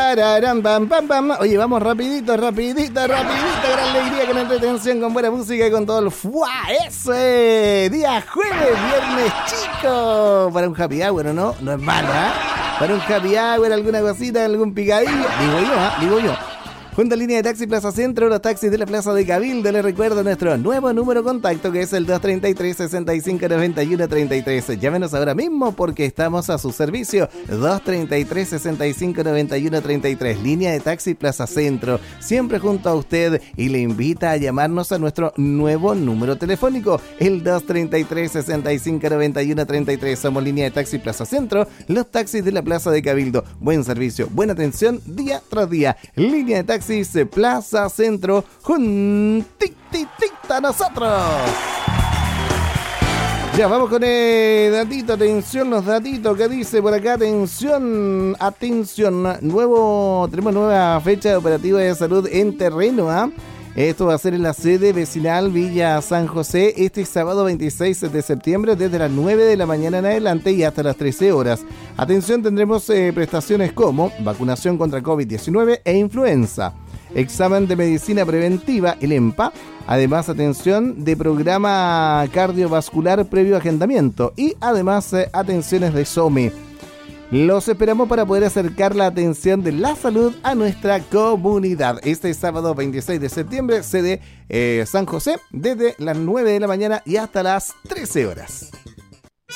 Tararán, pam, pam, pam. Oye, vamos rapidito, gran alegría, con entretención, con buena música y con todo el fuá. Eso es, día jueves, viernes chico. Para un happy hour, ¿no? No es malo, ¿ah? Para un happy hour, alguna cosita, algún picadillo. Digo yo. Junto a línea de taxi Plaza Centro, los taxis de la Plaza de Cabildo, les recuerdo nuestro nuevo número de contacto, que es el 233-6591-33. Llámenos ahora mismo porque estamos a su servicio. 233-6591-33. Línea de taxi Plaza Centro, siempre junto a usted, y le invita a llamarnos a nuestro nuevo número telefónico, el 233-6591-33. Somos línea de taxi Plaza Centro, los taxis de la Plaza de Cabildo. Buen servicio, buena atención día tras día. Línea de taxi Plaza Centro, juntitita nosotros. Ya, vamos con el datito, atención, los datitos que dice por acá, atención, tenemos nueva fecha de operativa de salud en terreno, ¿ah? Esto va a ser en la sede vecinal Villa San José este sábado 26 de septiembre desde las 9 de la mañana en adelante y hasta las 13 horas. Atención, tendremos prestaciones como vacunación contra COVID-19 e influenza, examen de medicina preventiva, el EMPA, además atención de programa cardiovascular previo agendamiento y además atenciones de SOME. Los esperamos para poder acercar la atención de la salud a nuestra comunidad. Este sábado 26 de septiembre, sede San José, desde las 9 de la mañana y hasta las 13 horas.